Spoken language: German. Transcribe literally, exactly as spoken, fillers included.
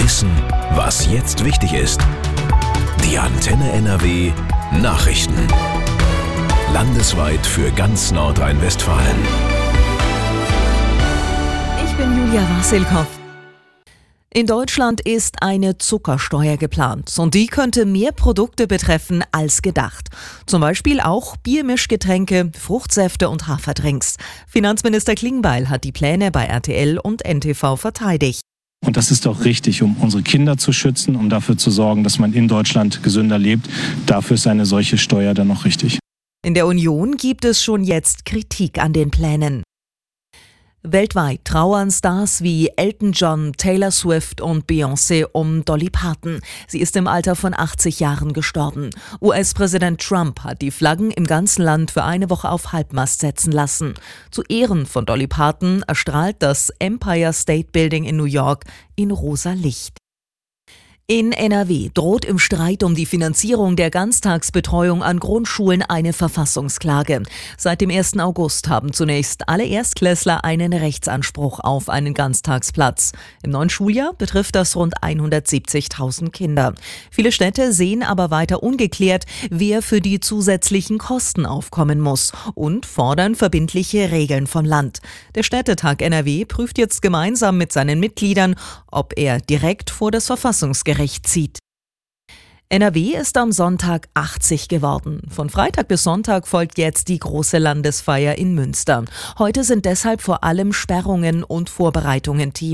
Wissen, was jetzt wichtig ist. Die Antenne N R W Nachrichten. Landesweit für ganz Nordrhein-Westfalen. Ich bin Julia Wassilkow. In Deutschland ist eine Zuckersteuer geplant und die könnte mehr Produkte betreffen als gedacht. Zum Beispiel auch Biermischgetränke, Fruchtsäfte und Haferdrinks. Finanzminister Klingbeil hat die Pläne bei R T L und N T V verteidigt. Und das ist doch richtig, um unsere Kinder zu schützen, um dafür zu sorgen, dass man in Deutschland gesünder lebt. Dafür ist eine solche Steuer dann noch richtig. In der Union gibt es schon jetzt Kritik an den Plänen. Weltweit trauern Stars wie Elton John, Taylor Swift und Beyoncé um Dolly Parton. Sie ist im Alter von achtzig Jahren gestorben. U S-Präsident Trump hat die Flaggen im ganzen Land für eine Woche auf Halbmast setzen lassen. Zu Ehren von Dolly Parton erstrahlt das Empire State Building in New York in rosa Licht. In N R W droht im Streit um die Finanzierung der Ganztagsbetreuung an Grundschulen eine Verfassungsklage. Seit dem ersten August haben zunächst alle Erstklässler einen Rechtsanspruch auf einen Ganztagsplatz. Im neuen Schuljahr betrifft das rund hundertsiebzigtausend Kinder. Viele Städte sehen aber weiter ungeklärt, wer für die zusätzlichen Kosten aufkommen muss und fordern verbindliche Regeln vom Land. Der Städtetag N R W prüft jetzt gemeinsam mit seinen Mitgliedern, ob er direkt vor das Verfassungsgericht zieht. N R W ist am Sonntag achtzig geworden. Von Freitag bis Sonntag folgt jetzt die große Landesfeier in Münster. Heute sind deshalb vor allem Sperrungen und Vorbereitungen Thema.